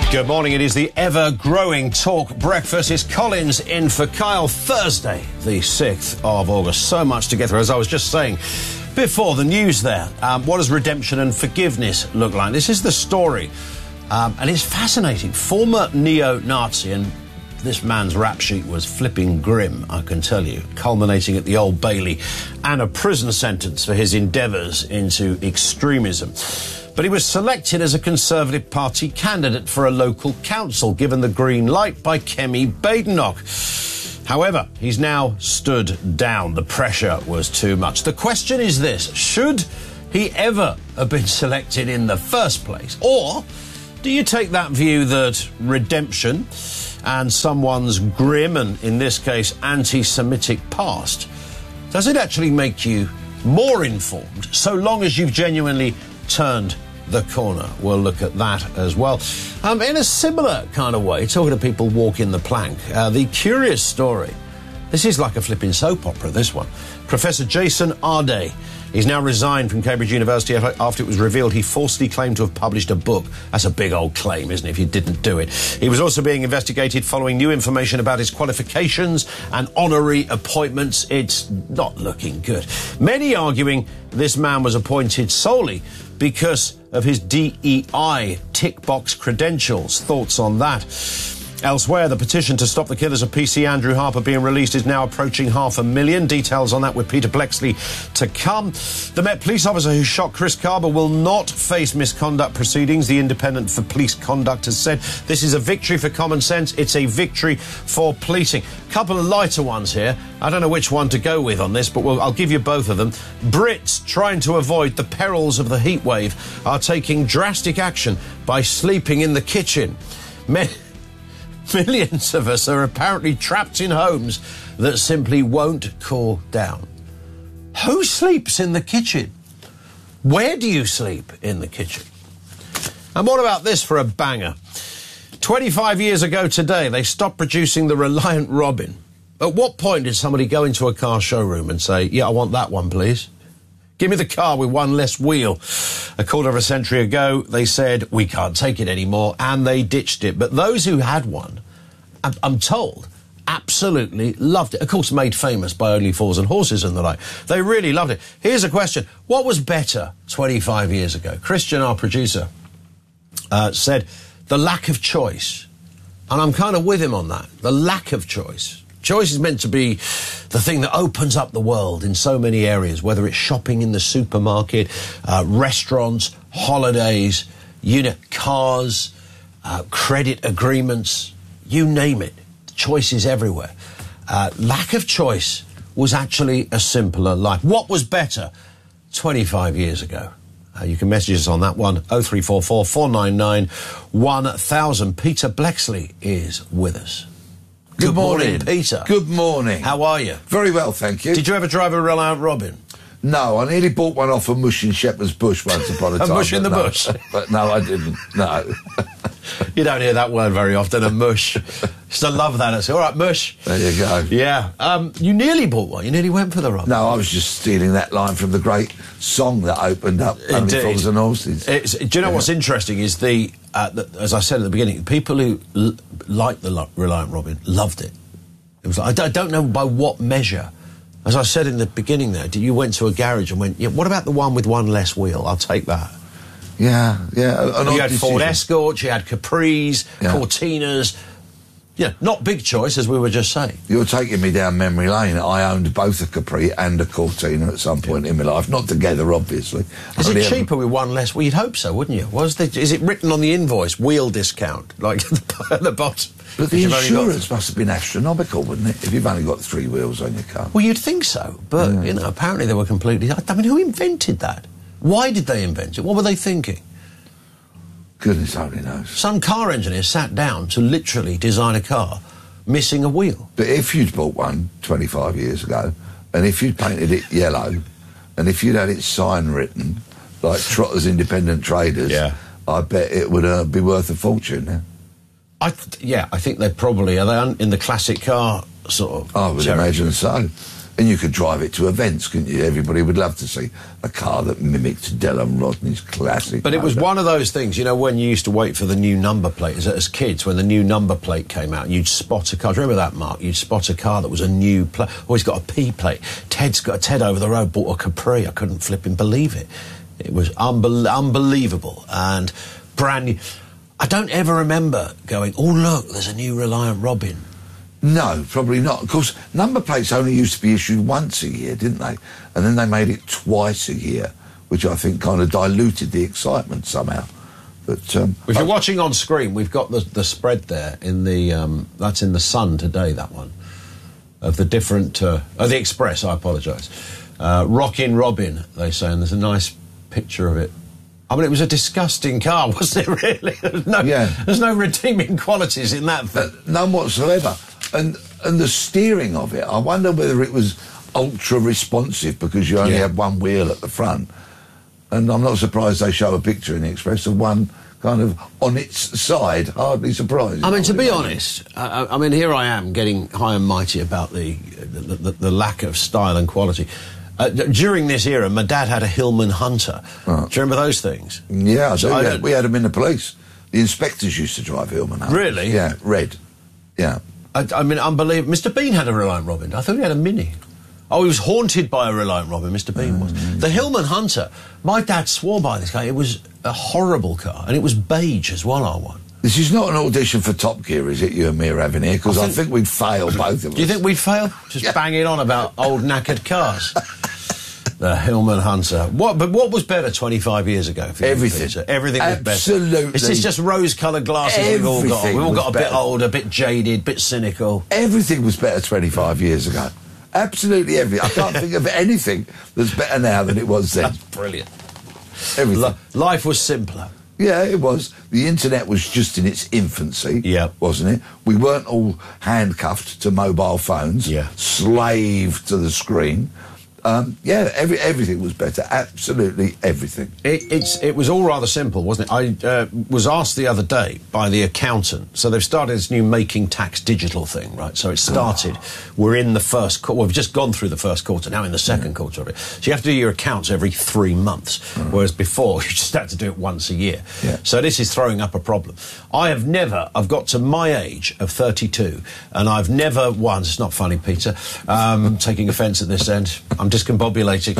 Good morning. It is the ever-growing Talk Breakfast. It's Collins in for Kyle. Thursday, the 6th of August. So much to get through. As I was just saying before the news there, what does redemption and forgiveness look like? This is the story, and it's fascinating. Former neo-Nazi, and this man's rap sheet was flipping grim, I can tell you, culminating at the Old Bailey and a prison sentence for his endeavours into extremism. But he was selected as a Conservative Party candidate for a local council, given the green light by Kemi Badenoch. However, he's now stood down. The pressure was too much. The question is this: should he ever have been selected in the first place? Or do you take that view that redemption and someone's grim and, in this case, anti-Semitic past, does it actually make you more informed, so long as you've genuinely turned the corner? We'll look at that as well. In a similar kind of way, talking to people walking the plank, the curious story. This is like a flipping soap opera, this one. Professor Jason Arday. He's now resigned from Cambridge University after it was revealed he falsely claimed to have published a book. That's a big old claim, isn't it, if you didn't do it? He was also being investigated following new information about his qualifications and honorary appointments. It's not looking good. Many arguing this man was appointed solely because of his DEI tick box credentials. Thoughts on that? Elsewhere, the petition to stop the killers of PC Andrew Harper being released is now approaching 500,000. Details on that with Peter Blexley to come. The Met police officer who shot Chris Carber will not face misconduct proceedings. The Independent for Police Conduct has said this is a victory for common sense. It's a victory for policing. Couple of lighter ones here. I don't know which one to go with on this, but I'll give you both of them. Brits, trying to avoid the perils of the heat wave, are taking drastic action by sleeping in the kitchen. Millions of us are apparently trapped in homes that simply won't cool down. Who sleeps in the kitchen? Where do you sleep in the kitchen? And what about this for a banger? 25 years ago today, they stopped producing the Reliant Robin. At what point did somebody go into a car showroom and say, yeah, I want that one, please? Give me the car with one less wheel. A quarter of a century ago, they said, we can't take it anymore, and they ditched it. But those who had one, I'm told, absolutely loved it. Of course, made famous by Only Fools and Horses and the like. They really loved it. Here's a question. What was better 25 years ago? Christian, our producer, said the lack of choice. And I'm kind of with him on that. The lack of choice. Choice is meant to be the thing that opens up the world in so many areas, whether it's shopping in the supermarket, restaurants, holidays, cars, credit agreements, you name it. Choice is everywhere. Lack of choice was actually a simpler life. What was better 25 years ago? You can message us on that one, 0344 499 1000. Peter Blexley is with us. Good morning, Peter. Good morning. How are you? Very well, thank you. Did you ever drive a Reliant Robin? No, I nearly bought one off a mush in Shepherd's Bush once upon a time. A mush in the bush? But no, I didn't. No. You don't hear that word very often, a mush. Still love that. It's all right, mush. There you go. Yeah. You nearly bought one. You nearly went for the Robin. No, I was just stealing that line from the great song that opened up Only Fools and Horses. Do you know what's interesting is as I said at the beginning, people who liked the Reliant Robin loved it. It was like, I don't know by what measure. As I said in the beginning there, you went to a garage and went, yeah, what about the one with one less wheel? I'll take that. Yeah. You had Ford Escorts, you had Capris, Cortinas. Yeah, not big choice, as we were just saying. You're taking me down memory lane. I owned both a Capri and a Cortina at some point in my life. Not together, obviously. Is it cheaper with one less? Well, you'd hope so, wouldn't you? Is it written on the invoice, wheel discount, like at the bottom? But the insurance must have been astronomical, wouldn't it, if you've only got 3 wheels on your car? Well, you'd think so, but, apparently they were completely... I mean, who invented that? Why did they invent it? What were they thinking? Goodness only knows. Some car engineer sat down to literally design a car missing a wheel. But if you'd bought one 25 years ago, and if you'd painted it yellow, and if you'd had its sign written, like Trotters Independent Traders, I bet it would be worth a fortune now. I think they probably... Are they in the classic car sort of... I would imagine so. And you could drive it to events, couldn't you? Everybody would love to see a car that mimicked Dellum Rodney's classic. But it was one of those things, you know, when you used to wait for the new number plate, as kids, when the new number plate came out, you'd spot a car. Do you remember that, Mark? You'd spot a car that was a new plate. Always got a P plate. Ted over the road bought a Capri. I couldn't flipping believe it. It was unbelievable and brand new. I don't ever remember going, oh, look, there's a new Reliant Robin. No, probably not. Of course, number plates only used to be issued once a year, didn't they? And then they made it twice a year, which I think kind of diluted the excitement somehow. But if you're watching on screen, we've got the spread there in the that's in the Sun today. That one of the different the Express. I apologise. Rockin' Robin, they say, and there's a nice picture of it. I mean, it was a disgusting car, wasn't it, really? There's no redeeming qualities in that thing. None whatsoever. And the steering of it, I wonder whether it was ultra-responsive because you only had one wheel at the front. And I'm not surprised they show a picture in the Express of one kind of on its side, hardly surprising. I mean, to be honest, I mean, here I am getting high and mighty about the lack of style and quality. During this era, my dad had a Hillman Hunter. Oh. Do you remember those things? Yeah, I do. We had them in the police. The inspectors used to drive Hillman Hunters. Really? Yeah, red. Yeah. I mean, unbelievable. Mr. Bean had a Reliant Robin. I thought he had a Mini. Oh, he was haunted by a Reliant Robin, Mr. Bean was. The Hillman Hunter, my dad swore by this guy. It was a horrible car, and it was beige as well, I won. This is not an audition for Top Gear, is it, you and me are having here? Because I think we'd fail, both of us. Do you think we'd fail? Just banging on about old knackered cars. The Hillman Hunter. But what was better 25 years ago? For Everything. You, Everything was better. Absolutely. It's just rose-coloured glasses we've all got. We've all got a bit old, a bit jaded, a bit cynical. Everything was better 25 years ago. Absolutely everything. I can't think of anything that's better now than it was then. That's brilliant. Everything. Life was simpler. Yeah, it was. The internet was just in its infancy, wasn't it? We weren't all handcuffed to mobile phones, slave to the screen. Everything was better. Absolutely everything. It was all rather simple, wasn't it? I was asked the other day by the accountant. So they've started this new Making Tax Digital thing, right? So it started. We're in the first quarter. We've just gone through the first quarter. Now in the second quarter of it. So you have to do your accounts every 3 months, whereas before you just had to do it once a year. Yeah. So this is throwing up a problem. I've got to my age of 32, and I've never once. It's not funny, Peter. Taking offence at this end. I'm discombobulating.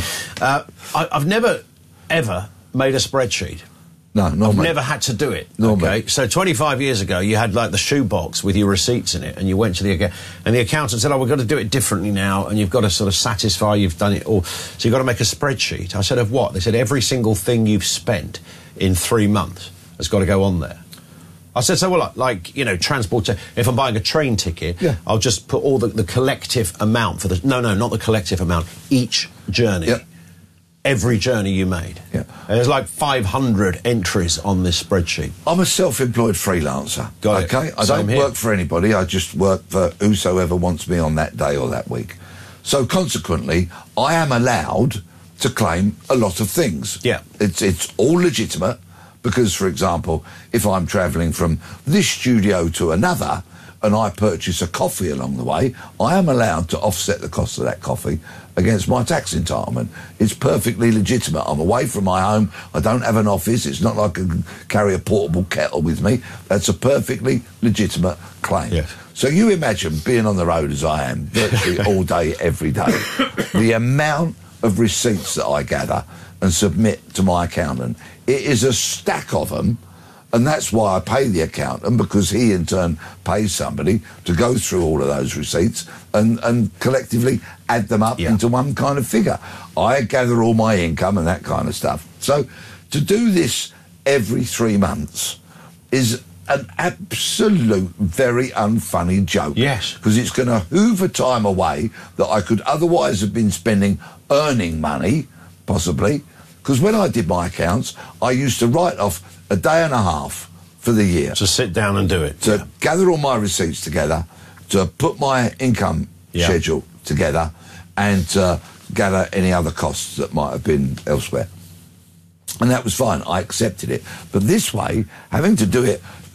I've never, ever made a spreadsheet. No, I've never had to do it. Okay, so 25 years ago, you had like the shoebox with your receipts in it, and you went to the accountant said, "Oh, we've got to do it differently now, and you've got to sort of satisfy you've done it all. So you've got to make a spreadsheet." I said, "Of what?" They said, "Every single thing you've spent in 3 months has got to go on there." I said, so, well, like, you know, transport, if I'm buying a train ticket, I'll just put all the collective amount for the... No, not the collective amount. Each journey. Yep. Every journey you made. Yeah. There's like 500 entries on this spreadsheet. I'm a self-employed freelancer. Got it. Okay? I don't work for anybody. I just work for whosoever wants me on that day or that week. So, consequently, I am allowed to claim a lot of things. Yeah. It's all legitimate. Because, for example, if I'm travelling from this studio to another and I purchase a coffee along the way, I am allowed to offset the cost of that coffee against my tax entitlement. It's perfectly legitimate. I'm away from my home. I don't have an office. It's not like I can carry a portable kettle with me. That's a perfectly legitimate claim. Yes. So you imagine being on the road as I am, virtually all day, every day, the amount of receipts that I gather and submit to my accountant. It is a stack of them, and that's why I pay the accountant, because he in turn pays somebody to go through all of those receipts and collectively add them up into one kind of figure. I gather all my income and that kind of stuff. So to do this every 3 months is an absolute very unfunny joke. Yes. Because it's going to hoover time away that I could otherwise have been spending earning money, possibly. Because when I did my accounts, I used to write off a day and a half for the year. To sit down and do it. To gather all my receipts together, to put my income schedule together, and to gather any other costs that might have been elsewhere. And that was fine. I accepted it. But this way, having to do it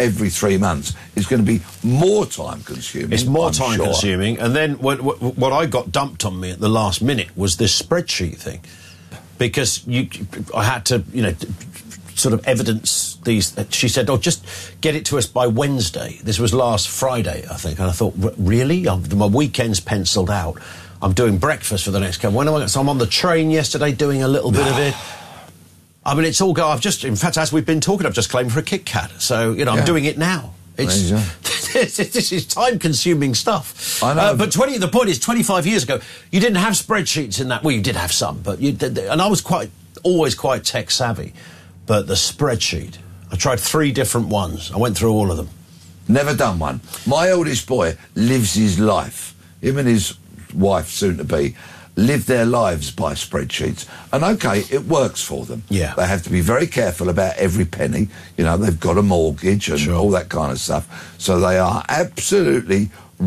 every 3 months is going to be more time consuming. It's more time consuming. And then what I got dumped on me at the last minute was this spreadsheet thing, because I had to, sort of evidence these. She said, just get it to us by Wednesday. This was last Friday, I think. And I thought, really? My weekend's penciled out. I'm doing breakfast for the next couple. When am I? So I'm on the train yesterday doing a little bit of it. I mean, it's all go. In fact, as we've been talking, I've just claimed for a Kit Kat. So, I'm doing it now. This is time-consuming stuff. I know. But the point is, 25 years ago, you didn't have spreadsheets in that. Well, you did have some, but and I was always quite tech-savvy. But the spreadsheet, I tried 3 different ones. I went through all of them. Never done one. My oldest boy lives his life. Him and his wife, soon-to-be, live their lives by spreadsheets. And, OK, it works for them. Yeah. They have to be very careful about every penny. They've got a mortgage and all that kind of stuff. So they are absolutely